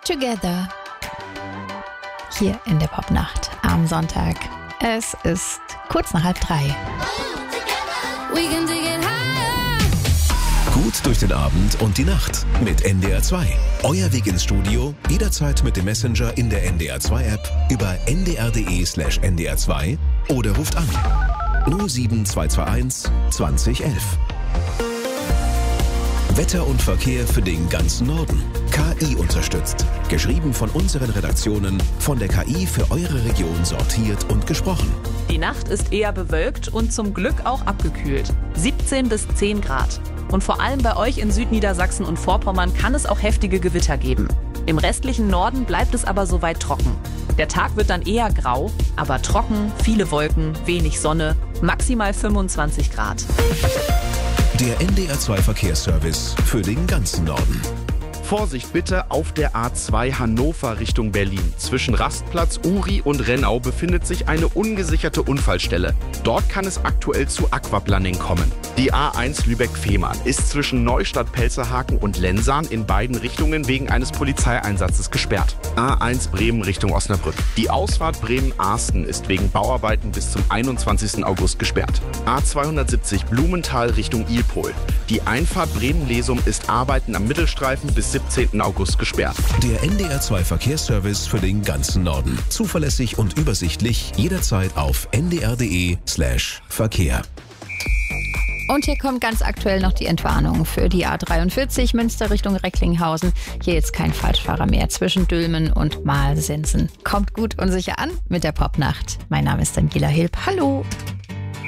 Together. Hier in der Popnacht am Sonntag. Es ist kurz nach 2:30. Gut durch den Abend und die Nacht mit NDR 2. Euer Weg ins Studio, jederzeit mit dem Messenger in der NDR 2 App über ndr.de/ndr2 oder ruft an 07221 2011. Wetter und Verkehr für den ganzen Norden. KI unterstützt. Geschrieben von unseren Redaktionen, von der KI für eure Region sortiert und gesprochen. Die Nacht ist eher bewölkt und zum Glück auch abgekühlt. 17 bis 10 Grad. Und vor allem bei euch in Südniedersachsen und Vorpommern kann es auch heftige Gewitter geben. Im restlichen Norden bleibt es aber soweit trocken. Der Tag wird dann eher grau, aber trocken, viele Wolken, wenig Sonne, maximal 25 Grad. Der NDR 2 Verkehrsservice für den ganzen Norden. Vorsicht bitte auf der A2 Hannover Richtung Berlin. Zwischen Rastplatz, Uri und Rennau befindet sich eine ungesicherte Unfallstelle. Dort kann es aktuell zu Aquaplaning kommen. Die A1 Lübeck-Fehmarn ist zwischen Neustadt-Pelzerhaken und Lensahn in beiden Richtungen wegen eines Polizeieinsatzes gesperrt. A1 Bremen Richtung Osnabrück. Die Ausfahrt Bremen-Arsten ist wegen Bauarbeiten bis zum 21. August gesperrt. A270 Blumenthal Richtung Ilpol. Die Einfahrt Bremen-Lesum ist Arbeiten am Mittelstreifen bis 17. August gesperrt. Der NDR 2 Verkehrsservice für den ganzen Norden. Zuverlässig und übersichtlich, jederzeit auf ndr.de/Verkehr. Und hier kommt ganz aktuell noch die Entwarnung für die A43 Münster Richtung Recklinghausen. Hier jetzt kein Falschfahrer mehr zwischen Dülmen und Malsensen. Kommt gut und sicher an mit der Popnacht. Mein Name ist Daniela Hilb. Hallo!